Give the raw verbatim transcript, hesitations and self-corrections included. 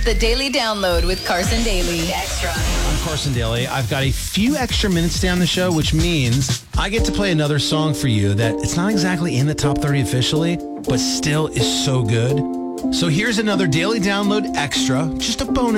The Daily Download with Carson Daly. Extra. I'm Carson Daly. I've got a few extra minutes down the show, which means I get to play another song for you that it's not exactly in the top thirty officially, but still is so good. So here's another Daily Download Extra, just a bonus.